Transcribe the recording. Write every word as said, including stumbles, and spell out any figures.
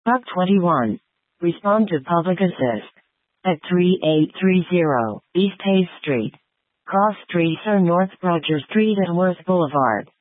Buck twenty-one. Respond to public assist. At thirty-eight thirty East Hayes Street. Cross streets are North Broger Street and Worth Boulevard.